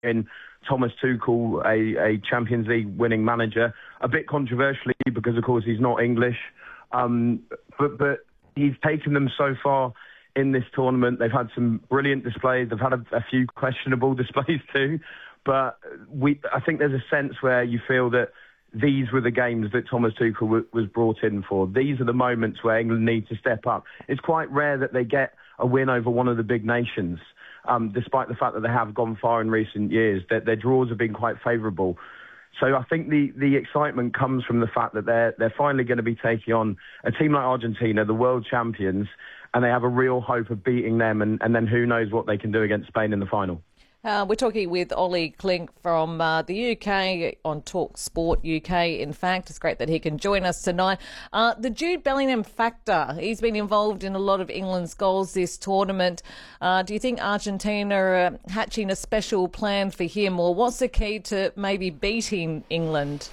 in Thomas Tuchel, a Champions League winning manager, a bit controversially because, of course, he's not English. But he's taken them so far in this tournament. They've had some brilliant displays. They've had a few questionable displays too. But I think there's a sense where you feel that these were the games that Thomas Tuchel was brought in for. These are the moments where England need to step up. It's quite rare that they get a win over one of the big nations, despite the fact that they have gone far in recent years. Their draws have been quite favourable. So I think the excitement comes from the fact that they're finally going to be taking on a team like Argentina, the world champions, and they have a real hope of beating them, and then who knows what they can do against Spain in the final. We're talking with Ollie Klink from the UK on Talk Sport UK. In fact, it's great that he can join us tonight. The Jude Bellingham factor, he's been involved in a lot of England's goals this tournament. Do you think Argentina are hatching a special plan for him, or what's the key to maybe beating England?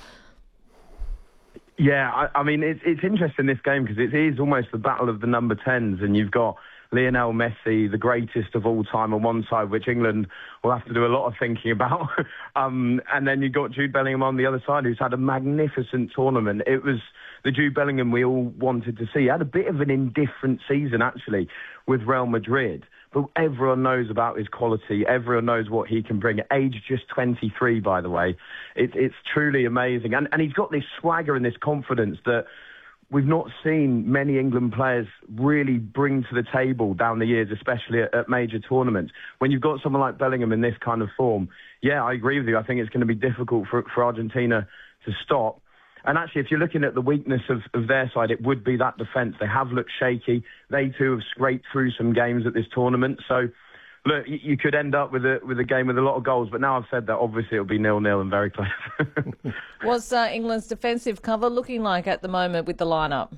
Yeah, I mean, it's interesting, this game, because it is almost the battle of the number 10s, and you've got Lionel Messi, the greatest of all time, on one side, which England will have to do a lot of thinking about. And then you've got Jude Bellingham on the other side, who's had a magnificent tournament. It was the Jude Bellingham we all wanted to see. He had a bit of an indifferent season, actually, with Real Madrid. But everyone knows about his quality. Everyone knows what he can bring. At age just 23, by the way. It's truly amazing. And he's got this swagger and this confidence that we've not seen many England players really bring to the table down the years, especially at major tournaments. When you've got someone like Bellingham in this kind of form, yeah, I agree with you. I think it's going to be difficult for Argentina to stop. And actually, if you're looking at the weakness of their side, it would be that defence. They have looked shaky. They too have scraped through some games at this tournament. So, look, you could end up with a game with a lot of goals. But now I've said that, obviously it'll be 0-0 and very close. What's England's defensive cover looking like at the moment with the lineup?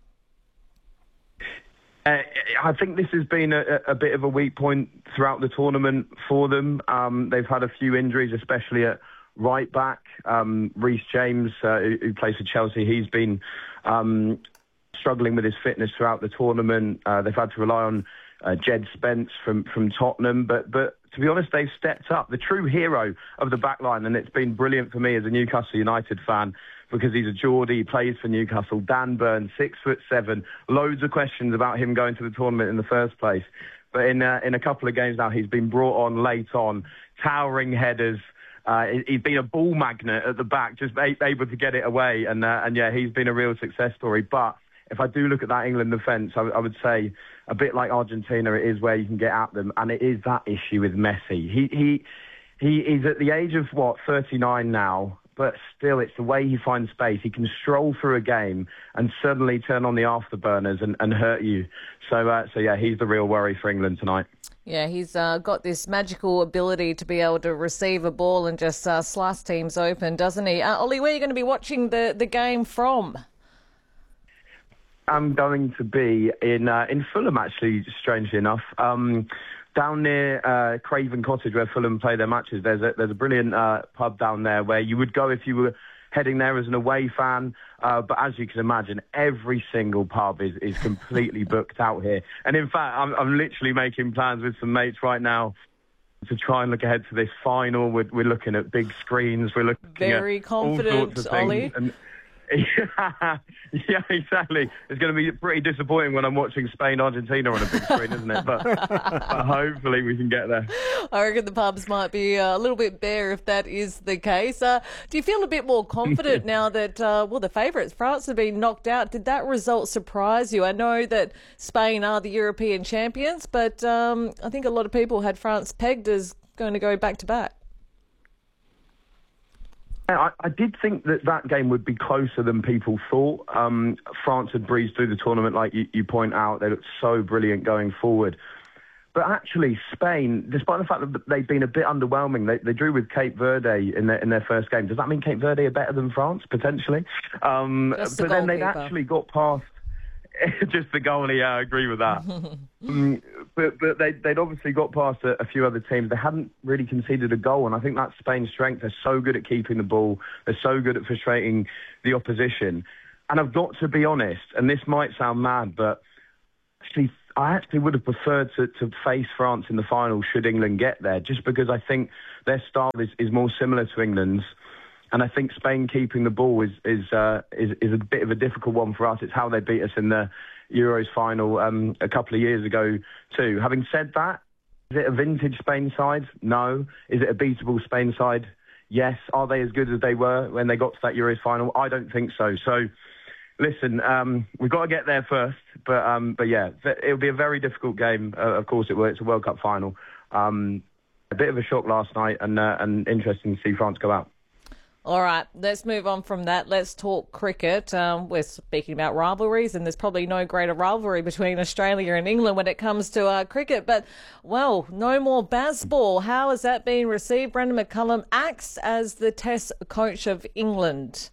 I think this has been a bit of a weak point throughout the tournament for them. They've had a few injuries, especially at right back. Reece James, who plays for Chelsea, he's been struggling with his fitness throughout the tournament. They've had to rely on Jed Spence from Tottenham, but to be honest, they've stepped up. The true hero of the back line, and it's been brilliant for me as a Newcastle United fan, because he's a Geordie, he plays for Newcastle. Dan Burn, 6'7", loads of questions about him going to the tournament in the first place. But in a couple of games now, he's been brought on late on, towering headers. He's been a ball magnet at the back, just able to get it away. And yeah, he's been a real success story. But if I do look at that England defence, I would say, a bit like Argentina, it is where you can get at them. And it is that issue with Messi. He is at the age of, 39 now, but still it's the way he finds space. He can stroll through a game and suddenly turn on the afterburners and hurt you. So yeah, he's the real worry for England tonight. Yeah, he's got this magical ability to be able to receive a ball and just slice teams open, doesn't he? Ollie, where are you going to be watching the game from? I'm going to be in Fulham, actually, strangely enough. Down near Craven Cottage, where Fulham play their matches, there's a brilliant pub down there where you would go if you were heading there as an away fan. But as you can imagine, every single pub is completely booked out here. And in fact, I'm literally making plans with some mates right now to try and look ahead to this final. We're looking at big screens. We're looking very at confident, all sorts of things. Ollie. Yeah, exactly. It's going to be pretty disappointing when I'm watching Spain-Argentina on a big screen, isn't it? But hopefully we can get there. I reckon the pubs might be a little bit bare if that is the case. Do you feel a bit more confident now that, the favourites, France, have been knocked out? Did that result surprise you? I know that Spain are the European champions, but I think a lot of people had France pegged as going to go back-to-back. I did think that game would be closer than people thought. France had breezed through the tournament, like you point out. They looked so brilliant going forward. But actually, Spain, despite the fact that they've been a bit underwhelming, they drew with Cape Verde in their first game. Does that mean Cape Verde are better than France, potentially? But then they'd actually got past... Just the goalie, yeah, I agree with that. But they'd obviously got past a few other teams. They hadn't really conceded a goal, and I think that's Spain's strength. They're so good at keeping the ball. They're so good at frustrating the opposition. And I've got to be honest, and this might sound mad, but actually I actually would have preferred to face France in the final should England get there, just because I think their style is more similar to England's. And I think Spain keeping the ball is a bit of a difficult one for us. It's how they beat us in the Euros final a couple of years ago too. Having said that, is it a vintage Spain side? No. Is it a beatable Spain side? Yes. Are they as good as they were when they got to that Euros final? I don't think so. So, listen, we've got to get there first. But yeah, it'll be a very difficult game. Of course it will. It's a World Cup final. A bit of a shock last night and interesting to see France go out. All right, let's move on from that. Let's talk cricket. We're speaking about rivalries, and there's probably no greater rivalry between Australia and England when it comes to cricket. But, well, no more Bazball. How has that been received? Brendon McCullum acts as the Test coach of England.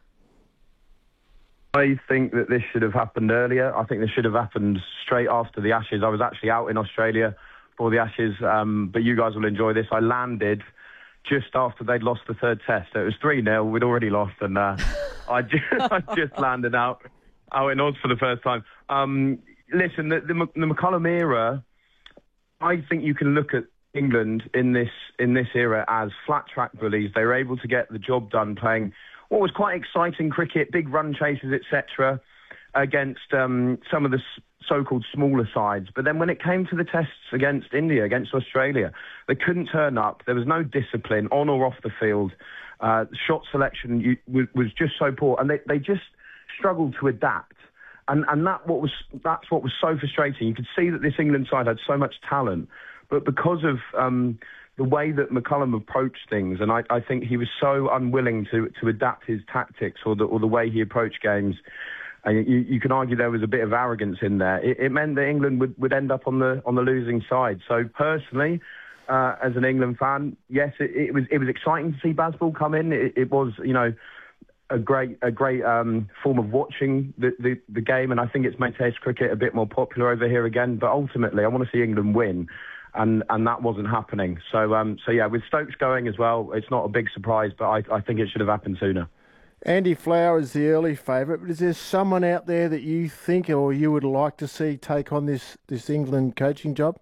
I think that this should have happened earlier. I think this should have happened straight after the Ashes. I was actually out in Australia for the Ashes, but you guys will enjoy this. I landed just after they'd lost the third test. So it was 3-0. We'd already lost, and I just landed out in Oz for the first time. Listen, the McCullum era, I think you can look at England in this era as flat track bullies. They were able to get the job done playing what was quite exciting cricket, big run chases, etc., against some of the so-called smaller sides. But then when it came to the tests against India, against Australia, they couldn't turn up. There was no discipline on or off the field. Shot selection was just so poor, and they just struggled to adapt. And that's what was so frustrating. You could see that this England side had so much talent, but because of the way that McCullum approached things, and I think he was so unwilling to adapt his tactics or the way he approached games. And you can argue there was a bit of arrogance in there. It meant that England would end up on the losing side. So personally, as an England fan, yes, it was exciting to see Bazball come in. It was, a great form of watching the game, and I think it's made Test cricket a bit more popular over here again. But ultimately, I want to see England win, and that wasn't happening. So yeah, with Stokes going as well, it's not a big surprise, but I think it should have happened sooner. Andy Flower is the early favourite, but is there someone out there that you think or you would like to see take on this England coaching job?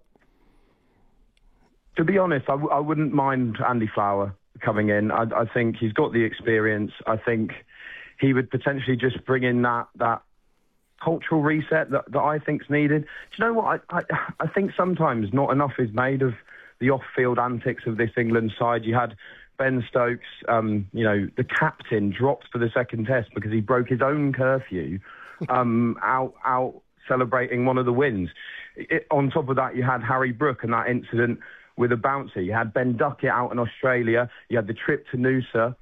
To be honest, I wouldn't mind Andy Flower coming in. I think he's got the experience. I think he would potentially just bring in that cultural reset that I think's needed. Do you know what? I think sometimes not enough is made of the off-field antics of this England side. You had Ben Stokes, the captain, dropped for the second test because he broke his own curfew out celebrating one of the wins. On top of that, you had Harry Brook and that incident with a bouncer. You had Ben Duckett out in Australia. You had the trip to Noosa.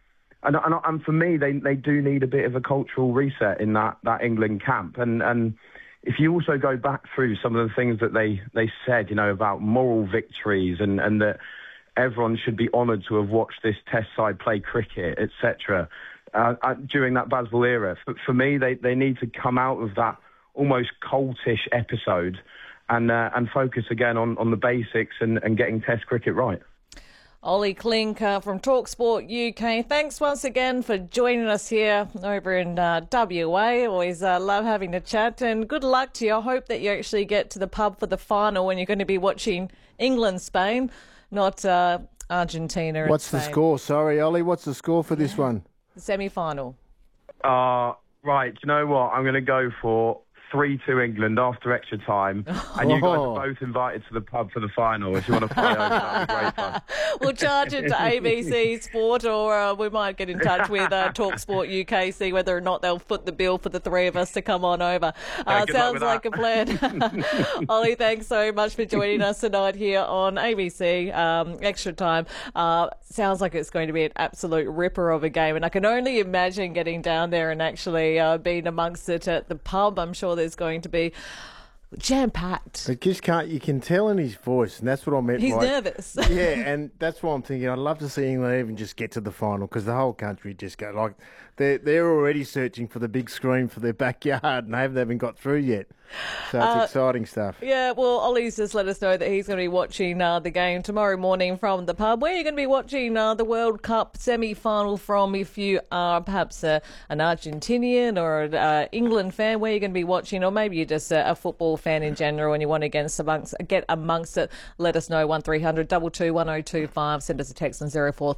And for me, they do need a bit of a cultural reset in that England camp. And if you also go back through some of the things that they said, about moral victories and that everyone should be honoured to have watched this Test side play cricket, etc. During that Bazball era. For me, they need to come out of that almost cultish episode and focus again on the basics and getting Test cricket right. Ollie Klink from TalkSport UK. Thanks once again for joining us here over in WA. Always love having a chat, and good luck to you. I hope that you actually get to the pub for the final when you're going to be watching England-Spain, not Argentina. What's the score? Sorry, Ollie. What's the score for this one? The semi-final. Right. Do you know what? I'm going to go for 3-2 England after extra time, and you guys are both invited to the pub for the final. If you want to fly over, that'd be great fun. We'll charge it to ABC Sport, or we might get in touch with TalkSport UK, see whether or not they'll foot the bill for the three of us to come on over. Sounds like a plan. Ollie, thanks so much for joining us tonight here on ABC Extra Time. Sounds like it's going to be an absolute ripper of a game, and I can only imagine getting down there and actually being amongst it at the pub. I'm sure there's going to be jam-packed. But just you can tell in his voice, and that's what I meant. He's nervous. Yeah, and that's why I'm thinking I'd love to see England even just get to the final, because the whole country just go, like, they're already searching for the big screen for their backyard, and they haven't got through yet. So it's exciting stuff. Yeah, well, Ollie's just let us know that he's going to be watching the game tomorrow morning from the pub. Where are you going to be watching the World Cup semi-final from if you are perhaps an Argentinian or an England fan? Where are you going to be watching? Or maybe you're just a football fan in general and you want to get amongst it, let us know. 1300 221 1025. Send us a text on 04